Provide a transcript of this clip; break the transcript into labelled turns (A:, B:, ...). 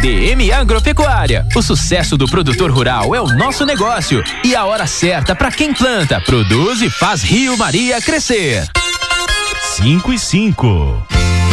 A: DM Agropecuária. O sucesso do produtor rural é o nosso negócio e a hora certa para quem planta, produz e faz Rio Maria crescer.
B: 5 e 5.